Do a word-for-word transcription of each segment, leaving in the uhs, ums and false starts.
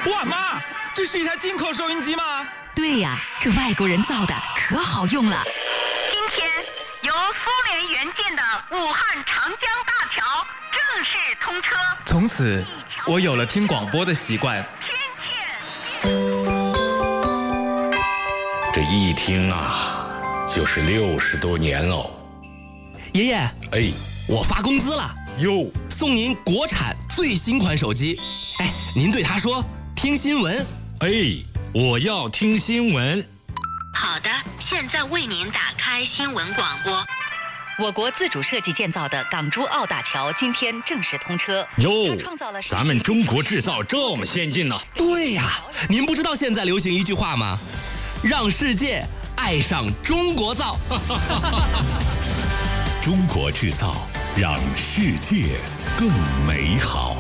哇妈，这是一台进口收音机吗？ 对呀，这外国人造的可好用了。 今天由苏联援建的武汉长江大桥正式通车， 从此我有了听广播的习惯。 这一听啊，就是六十多年喽。 爷爷， 哎， 我发工资了哟， 送您国产最新款手机。哎，您对他说听新闻。 哎，我要听新闻。 好的，现在为您打开新闻广播。我国自主设计建造的港珠澳大桥今天正式通车。 哟，咱们中国制造这么先进呢？ 对呀，您不知道现在流行一句话吗？让世界爱上中国造。 中国制造，让世界更美好。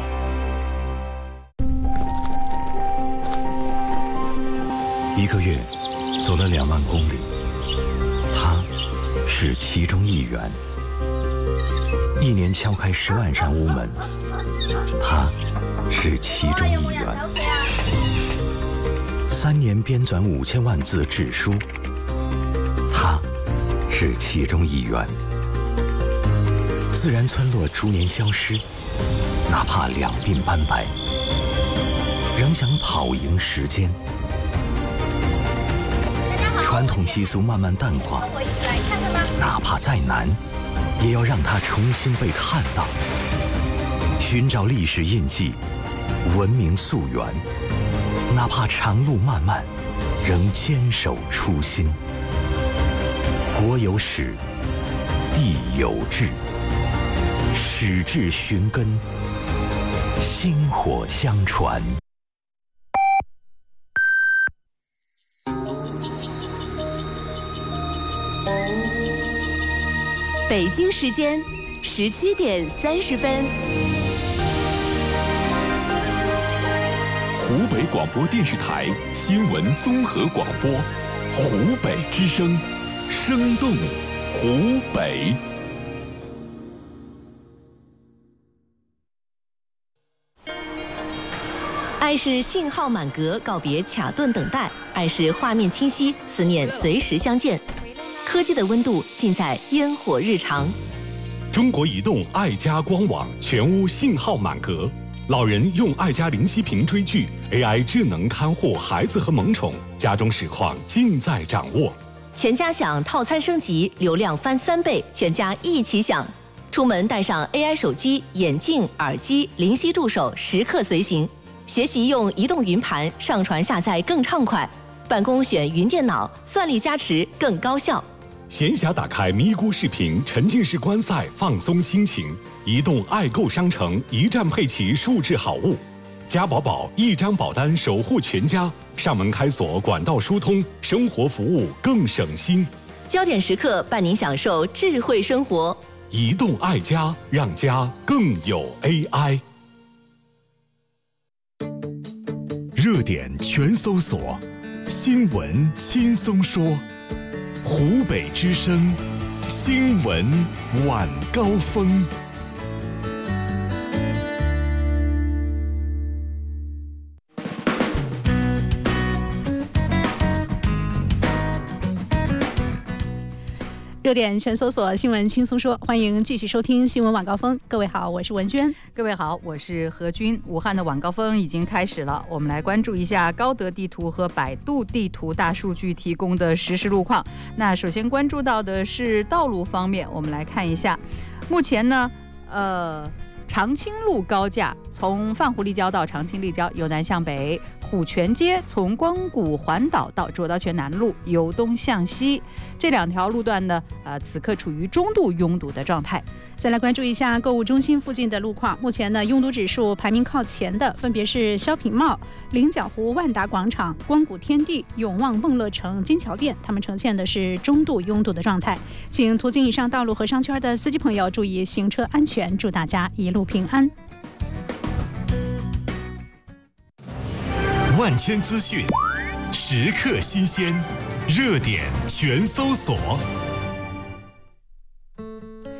一个月走了两万公里，他是其中一员；一年敲开十万扇屋门，他是其中一员；三年编纂五千万字志书，他是其中一员。自然村落逐年消失，哪怕两鬓斑白，仍想跑赢时间。传统习俗慢慢淡化，哪怕再难，也要让它重新被看到。寻找历史印记，文明溯源，哪怕长路漫漫，仍坚守初心。国有史，地有志，史志寻根，薪火相传。 北京时间十七点三十分。 湖北广播电视台新闻综合广播，湖北之声，生动湖北。 爱是信号满格，告别卡顿等待；爱是画面清晰，思念随时相见。科技的温度尽在烟火日常。 中国移动爱家官网全屋信号满格，老人用爱家灵犀屏追剧 ，A I 智能看护孩子和萌宠，家中实况尽在掌握。 全家享套餐升级，流量翻三倍，全家一起享。出门带上 A I 手机、眼镜、耳机、灵犀助手，时刻随行。学习用移动云盘，上传下载更畅快。办公选云电脑，算力加持更高效。 闲暇打开咪咕视频，沉浸式观赛，放松心情。移动爱购商城一站配齐数字好物，家宝宝一张保单守护全家，上门开锁管道疏通，生活服务更省心。 焦点时刻伴您享受智慧生活。 移动爱家，让家更有 A I。热点全搜索，新闻轻松说。湖北之声，新闻晚高峰。 热点全搜索，新闻轻松说，欢迎继续收听新闻晚高峰。各位好，我是文娟。 各位好，我是何军。武汉的晚高峰已经开始了，我们来关注一下高德地图和百度地图大数据提供的实时路况。那首先关注到的是道路方面，我们来看一下，目前呢，呃。长青路高架从泛湖立交到长青立交由南向北，虎泉街从光谷环岛到卓刀泉南路由东向西，这两条路段呢，呃，此刻处于中度拥堵的状态。 再来关注一下购物中心附近的路况，目前呢，拥堵指数排名靠前的分别是萧品茂、菱角湖万达广场、光谷天地、永旺梦乐城、金桥店，他们呈现的是中度拥堵的状态。请途经以上道路和商圈的司机朋友注意行车安全，祝大家一路平安。 万千资讯，时刻新鲜，热点全搜索。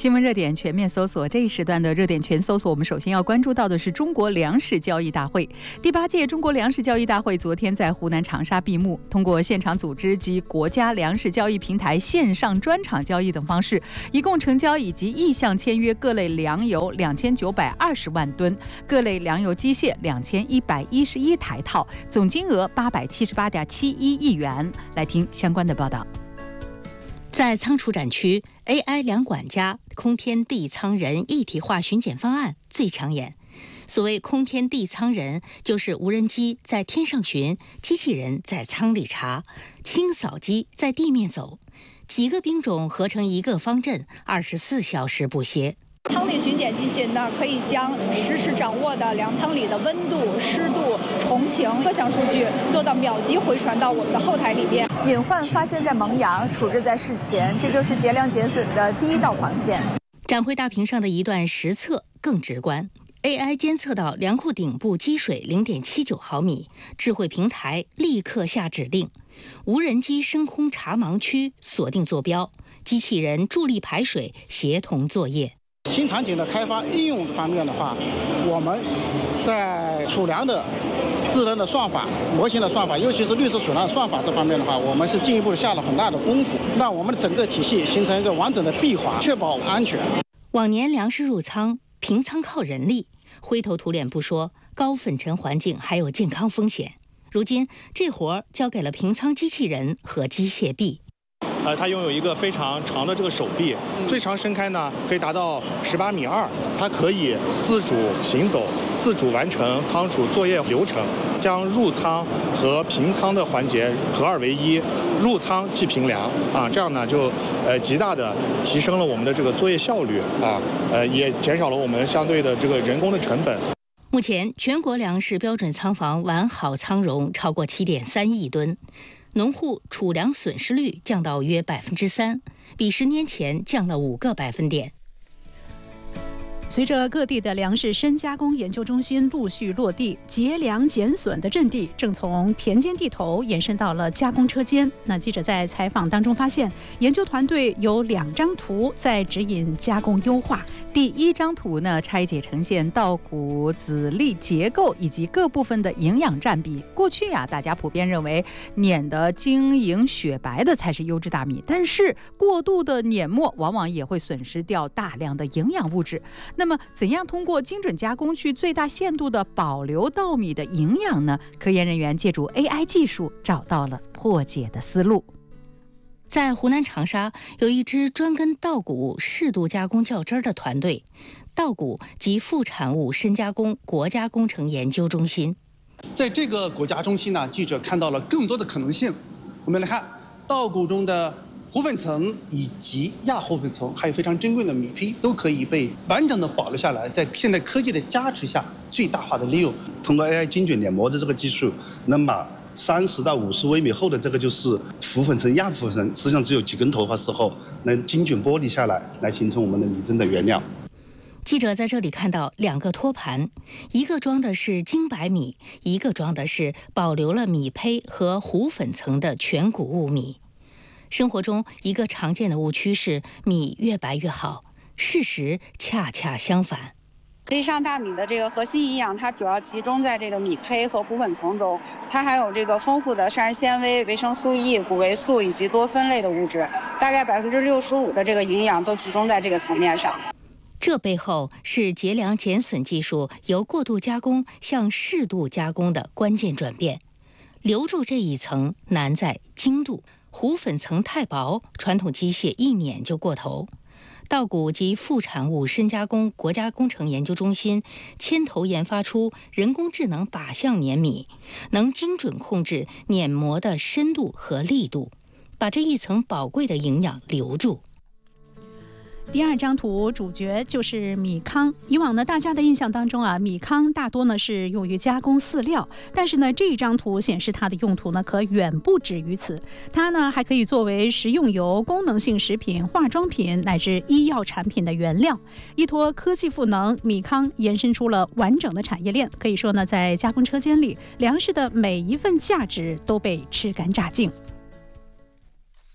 新闻热点全面搜索，这一时段的热点全搜索，我们首先要关注到的是中国粮食交易大会。第八届中国粮食交易大会昨天在湖南长沙闭幕，通过现场组织及国家粮食交易平台线上专场交易等方式，一共成交以及意向签约各类粮油两千九百二十万吨，各类粮油机械两千一百一十一台套，总金额八百七十八点七一亿元。来听相关的报道。 在仓储展区 ，A I 粮管家、空天地仓人一体化巡检方案最抢眼。所谓空天地仓人，就是无人机在天上巡，机器人在仓里查，清扫机在地面走，几个兵种合成一个方阵，二十四小时不歇。 仓里巡检机器人呢，可以将实时掌握的粮仓里的温度、湿度、虫情各项数据做到秒级回传到我们的后台里边。 隐患发现在萌芽，处置在事前，这就是节粮减损的第一道防线。 展会大屏上的一段实测更直观。A I 监测到粮库顶部积水 零点七九毫米，智慧平台立刻下指令，无人机升空查盲区，锁定坐标，机器人助力排水，协同作业。 新场景的开发应用方面的话，我们在储粮的智能的算法、模型的算法，尤其是绿色储粮算法这方面的话，我们是进一步下了很大的功夫，让我们的整个体系形成一个完整的闭环，确保安全。 往年粮食入仓平仓靠人力，灰头土脸不说，高粉尘环境还有健康风险。如今这活儿交给了平仓机器人和机械臂。 呃，它拥有一个非常长的这个手臂，最长伸开呢可以达到十八米二，它可以自主行走、自主完成仓储作业流程，将入仓和平仓的环节合二为一，入仓即平粮啊，这样呢就呃极大的提升了我们的这个作业效率啊，呃也减少了我们相对的这个人工的成本。 目前全国粮食标准仓房完好仓容超过七点三亿吨。农户储粮损失率降到约百分之三，比十年前降了五个百分点。 随着各地的粮食深加工研究中心陆续落地，节粮减损的阵地正从田间地头延伸到了加工车间。那记者在采访当中发现，研究团队有两张图在指引加工优化。 第一张图呢，拆解呈现稻谷籽粒结构以及各部分的营养占比。过去啊，大家普遍认为碾的晶莹雪白的才是优质大米，但是过度的碾磨往往也会损失掉大量的营养物质。那么，怎样通过精准加工去最大限度地保留稻米的营养呢？科研人员借助 A I 技术找到了破解的思路。 在湖南长沙有一支专跟稻谷适度加工较真儿的团队，稻谷及副产物深加工国家工程研究中心。 在这个国家中心呢，记者看到了更多的可能性。我们来看稻谷中的糊粉层以及亚糊粉层，还有非常珍贵的米胚，都可以被完整的保留下来，在现代科技的加持下，最大化的利用。 通过 A I 精准碾磨的这个技术，能把三十到五十微米厚的这个就是糊粉层、亚糊粉层，实际上只有几根头发时候，能精准剥离下来，来形成我们的米真的原料。 记者在这里看到两个托盘，一个装的是精白米，一个装的是保留了米胚和糊粉层的全谷物米。生活中一个常见的误区是米越白越好，事实恰恰相反。 实际上，大米的这个核心营养，它主要集中在这个米胚和糊粉层中，它还有这个丰富的膳食纤维、维生素 E、谷维素以及多酚类的物质，大概百分之六十五的这个营养都集中在这个层面上。 这背后是节粮减损技术由过度加工向适度加工的关键转变。留住这一层难在精度。糊粉层太薄，传统机械一碾就过头。稻谷及副产物深加工国家工程研究中心牵头研发出人工智能靶向碾米，能精准控制碾磨的深度和力度，把这一层宝贵的营养留住。 第二张图主角就是米糠。以往呢，大家的印象当中啊，米糠大多呢是用于加工饲料，但是呢，这一张图显示它的用途呢可远不止于此。它呢还可以作为食用油、功能性食品、化妆品乃至医药产品的原料。依托科技赋能，米糠延伸出了完整的产业链。可以说呢，在加工车间里，粮食的每一份价值都被吃干榨净。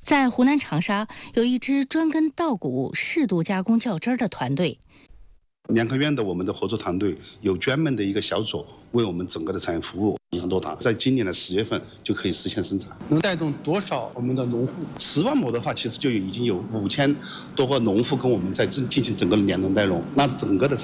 在湖南长沙有一支专跟稻谷适度加工较真儿的团队。 两科院的我们的合作团队有专门的一个小组为我们整个的产业服务，银行多糖在今年的十月份就可以实现生产。 能带动多少我们的农户？ 十万亩的话，其实就已经有五千多个农户跟我们在进行整个的联动带农，那整个的